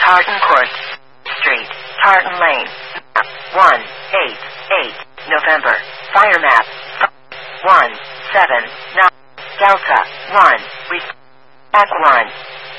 Tartan Court Street, Tartan Lane. 188, November. Fire map. 179, Delta 1, back 1.